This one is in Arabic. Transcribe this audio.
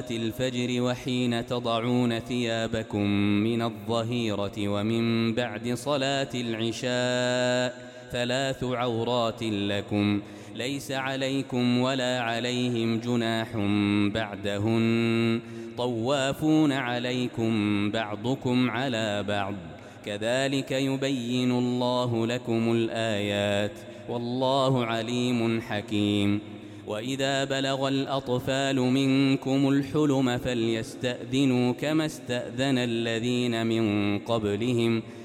الفجر وحين تضعون ثيابكم من الظهيرة ومن بعد صلاة العشاء 3 عورات لكم ليس عليكم ولا عليهم جناح بعدهن طوافون عليكم بعضكم على بعض كذلك يبين الله لكم الآيات والله عليم حكيم. وإذا بلغ الأطفال منكم الحلم فليستأذنوا كما استأذن الذين من قبلهم